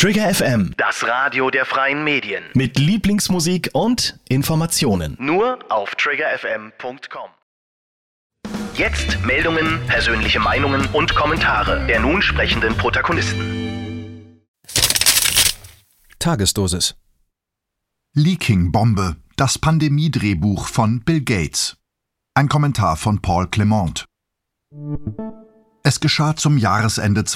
Trigger FM, Das Radio der freien Medien. mit Lieblingsmusik und Informationen. Nur auf triggerfm.com. Jetzt Meldungen, persönliche Meinungen und Kommentare der nun sprechenden Protagonisten. Tagesdosis. Leaking-Bombe, das Pandemie-Drehbuch von Bill Gates. Ein Kommentar von Paul Clement. Es geschah zum Jahresende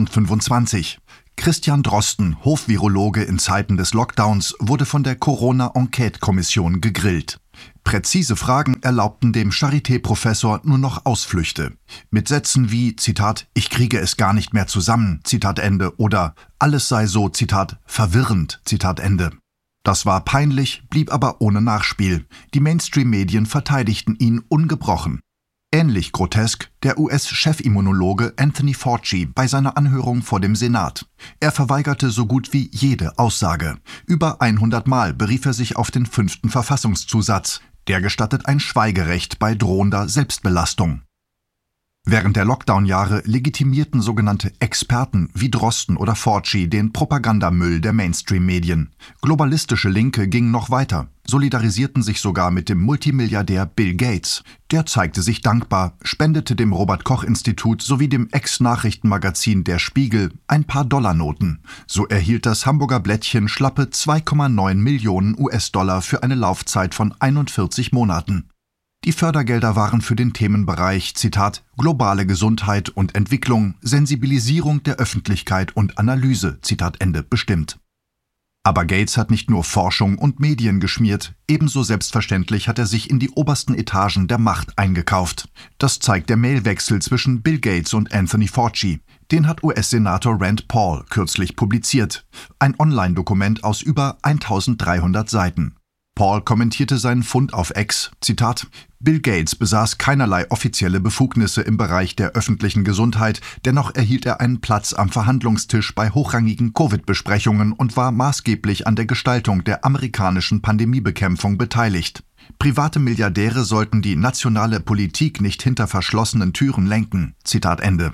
2025. Christian Drosten, Hofvirologe in Zeiten des Lockdowns, wurde von der Corona-Enquete-Kommission gegrillt. Präzise Fragen erlaubten dem Charité-Professor nur noch Ausflüchte. Mit Sätzen wie, Zitat, ich kriege es gar nicht mehr zusammen, Zitat Ende, oder alles sei so, Zitat, verwirrend, Zitat Ende. Das war peinlich, blieb aber ohne Nachspiel. Die Mainstream-Medien verteidigten ihn ungebrochen. Ähnlich grotesk der US-Chefimmunologe Anthony Fauci bei seiner Anhörung vor dem Senat. Er verweigerte so gut wie jede Aussage. Über 100 Mal berief er sich auf den 5. Verfassungszusatz. Der gestattet ein Schweigerecht bei drohender Selbstbelastung. Während der Lockdown-Jahre legitimierten sogenannte Experten wie Drosten oder Fauci den Propagandamüll der Mainstream-Medien. Globalistische Linke gingen noch weiter, solidarisierten sich sogar mit dem Multimilliardär Bill Gates. Der zeigte sich dankbar, spendete dem Robert-Koch-Institut sowie dem Ex-Nachrichtenmagazin Der Spiegel ein paar Dollarnoten. So erhielt das Hamburger Blättchen schlappe 2,9 Millionen US-Dollar für eine Laufzeit von 41 Monaten. Die Fördergelder waren für den Themenbereich, Zitat, globale Gesundheit und Entwicklung, Sensibilisierung der Öffentlichkeit und Analyse, Zitat Ende, bestimmt. Aber Gates hat nicht nur Forschung und Medien geschmiert, ebenso selbstverständlich hat er sich in die obersten Etagen der Macht eingekauft. Das zeigt der Mailwechsel zwischen Bill Gates und Anthony Fauci. Den hat US-Senator Rand Paul kürzlich publiziert. Ein Online-Dokument aus über 1300 Seiten. Paul kommentierte seinen Fund auf X, Zitat, Bill Gates besaß keinerlei offizielle Befugnisse im Bereich der öffentlichen Gesundheit, dennoch erhielt er einen Platz am Verhandlungstisch bei hochrangigen Covid-Besprechungen und war maßgeblich an der Gestaltung der amerikanischen Pandemiebekämpfung beteiligt. Private Milliardäre sollten die nationale Politik nicht hinter verschlossenen Türen lenken, Zitat Ende.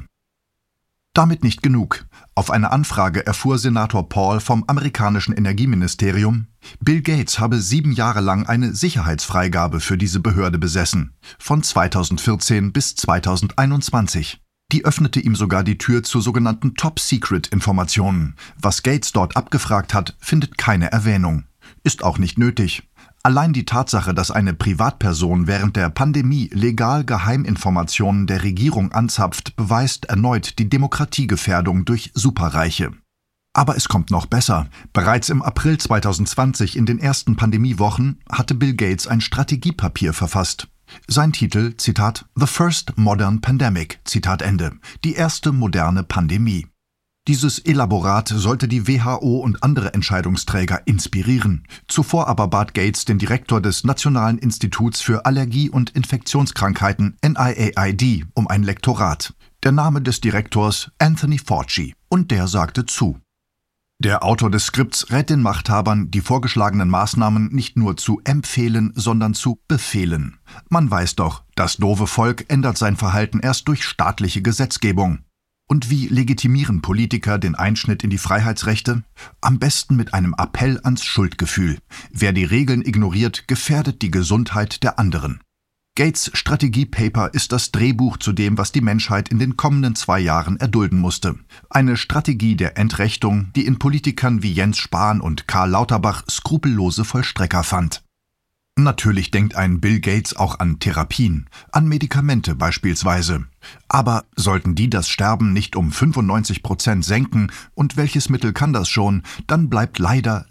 Damit nicht genug. Auf eine Anfrage erfuhr Senator Paul vom amerikanischen Energieministerium, Bill Gates habe 7 Jahre lang eine Sicherheitsfreigabe für diese Behörde besessen, von 2014 bis 2021. Die öffnete ihm sogar die Tür zu sogenannten Top-Secret-Informationen. Was Gates dort abgefragt hat, findet keine Erwähnung. Ist auch nicht nötig. Allein die Tatsache, dass eine Privatperson während der Pandemie legal Geheiminformationen der Regierung anzapft, beweist erneut die Demokratiegefährdung durch Superreiche. Aber es kommt noch besser. Bereits im April 2020, in den ersten Pandemiewochen, hatte Bill Gates ein Strategiepapier verfasst. Sein Titel, Zitat, The First Modern Pandemic, Zitat Ende, die erste moderne Pandemie. Dieses Elaborat sollte die WHO und andere Entscheidungsträger inspirieren. Zuvor aber bat Gates den Direktor des Nationalen Instituts für Allergie- und Infektionskrankheiten NIAID um ein Lektorat. Der Name des Direktors Anthony Fauci. Und der sagte zu. Der Autor des Skripts rät den Machthabern, die vorgeschlagenen Maßnahmen nicht nur zu empfehlen, sondern zu befehlen. Man weiß doch, das doofe Volk ändert sein Verhalten erst durch staatliche Gesetzgebung. Und wie legitimieren Politiker den Einschnitt in die Freiheitsrechte? Am besten mit einem Appell ans Schuldgefühl. Wer die Regeln ignoriert, gefährdet die Gesundheit der anderen. Gates' Strategiepaper ist das Drehbuch zu dem, was die Menschheit in den kommenden 2 Jahren erdulden musste. Eine Strategie der Entrechtung, die in Politikern wie Jens Spahn und Karl Lauterbach skrupellose Vollstrecker fand. Natürlich denkt ein Bill Gates auch an Therapien, an Medikamente beispielsweise. Aber sollten die das Sterben nicht um 95% senken, und welches Mittel kann das schon, dann bleibt leider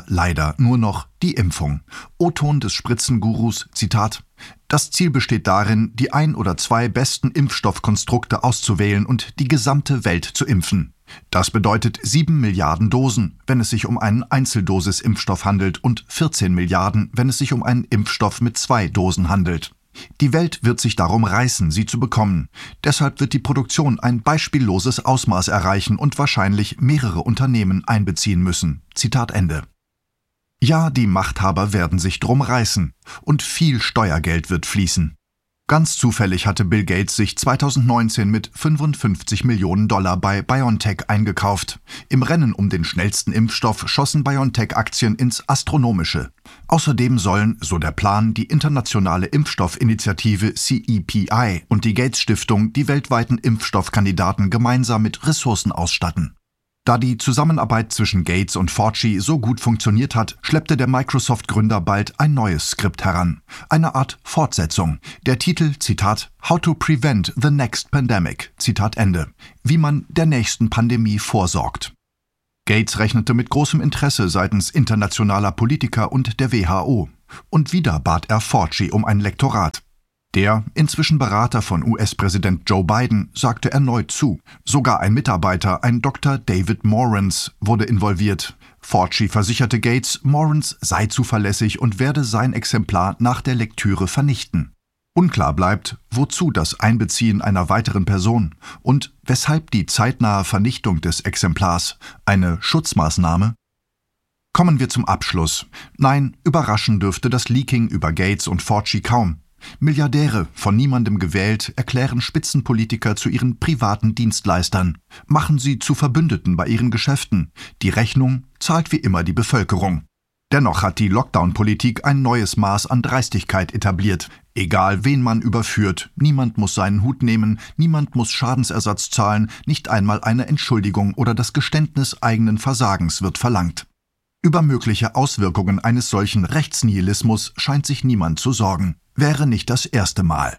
nur noch die Impfung. O-Ton des Spritzengurus, Zitat, das Ziel besteht darin, die 1 oder 2 besten Impfstoffkonstrukte auszuwählen und die gesamte Welt zu impfen. Das bedeutet 7 Milliarden Dosen, wenn es sich um einen Einzeldosis-Impfstoff handelt, und 14 Milliarden, wenn es sich um einen Impfstoff mit 2 Dosen handelt. Die Welt wird sich darum reißen, sie zu bekommen. Deshalb wird die Produktion ein beispielloses Ausmaß erreichen und wahrscheinlich mehrere Unternehmen einbeziehen müssen. Zitat Ende. Ja, die Machthaber werden sich drum reißen und viel Steuergeld wird fließen. Ganz zufällig hatte Bill Gates sich 2019 mit $55 Millionen bei BioNTech eingekauft. Im Rennen um den schnellsten Impfstoff schossen BioNTech-Aktien ins Astronomische. Außerdem sollen, so der Plan, die internationale Impfstoffinitiative CEPI und die Gates-Stiftung die weltweiten Impfstoffkandidaten gemeinsam mit Ressourcen ausstatten. Da die Zusammenarbeit zwischen Gates und Fauci so gut funktioniert hat, schleppte der Microsoft-Gründer bald ein neues Skript heran. Eine Art Fortsetzung. Der Titel, Zitat, How to Prevent the Next Pandemic, Zitat Ende. Wie man der nächsten Pandemie vorsorgt. Gates rechnete mit großem Interesse seitens internationaler Politiker und der WHO. Und wieder bat er Fauci um ein Lektorat. Der, inzwischen Berater von US-Präsident Joe Biden, sagte erneut zu. Sogar ein Mitarbeiter, ein Dr. David Morans, wurde involviert. Fauci versicherte Gates, Morans sei zuverlässig und werde sein Exemplar nach der Lektüre vernichten. Unklar bleibt, wozu das Einbeziehen einer weiteren Person und weshalb die zeitnahe Vernichtung des Exemplars, eine Schutzmaßnahme? Kommen wir zum Abschluss. Nein, überraschen dürfte das Leaking über Gates und Fauci kaum. Milliardäre, von niemandem gewählt, erklären Spitzenpolitiker zu ihren privaten Dienstleistern, machen sie zu Verbündeten bei ihren Geschäften. Die Rechnung zahlt wie immer die Bevölkerung. Dennoch hat die Lockdown-Politik ein neues Maß an Dreistigkeit etabliert. Egal, wen man überführt, niemand muss seinen Hut nehmen, niemand muss Schadensersatz zahlen, nicht einmal eine Entschuldigung oder das Geständnis eigenen Versagens wird verlangt. Über mögliche Auswirkungen eines solchen Rechtsnihilismus scheint sich niemand zu sorgen. Wäre nicht das erste Mal.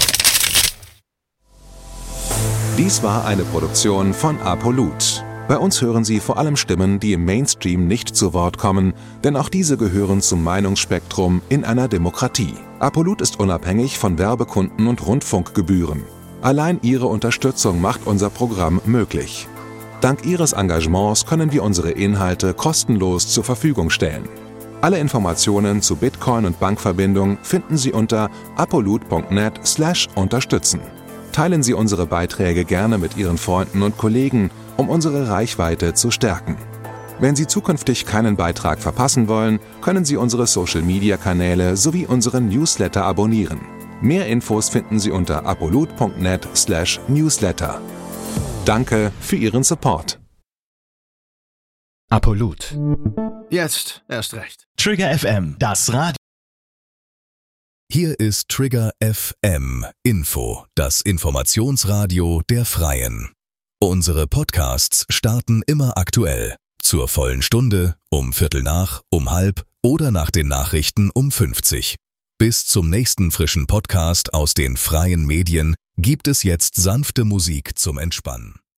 Dies war eine Produktion von Apolut. Bei uns hören Sie vor allem Stimmen, die im Mainstream nicht zu Wort kommen, denn auch diese gehören zum Meinungsspektrum in einer Demokratie. Apolut ist unabhängig von Werbekunden und Rundfunkgebühren. Allein Ihre Unterstützung macht unser Programm möglich. Dank Ihres Engagements können wir unsere Inhalte kostenlos zur Verfügung stellen. Alle Informationen zu Bitcoin und Bankverbindung finden Sie unter apolut.net/unterstützen. Teilen Sie unsere Beiträge gerne mit Ihren Freunden und Kollegen, um unsere Reichweite zu stärken. Wenn Sie zukünftig keinen Beitrag verpassen wollen, können Sie unsere Social-Media-Kanäle sowie unseren Newsletter abonnieren. Mehr Infos finden Sie unter apolut.net/newsletter. Danke für Ihren Support. Apolut. Jetzt erst recht. Trigger FM, das Radio. Hier ist Trigger FM Info, das Informationsradio der Freien. Unsere Podcasts starten immer aktuell. Zur vollen Stunde, um 5:15, um 5:30 oder nach den Nachrichten um 50. Bis zum nächsten frischen Podcast aus den freien Medien gibt es jetzt sanfte Musik zum Entspannen.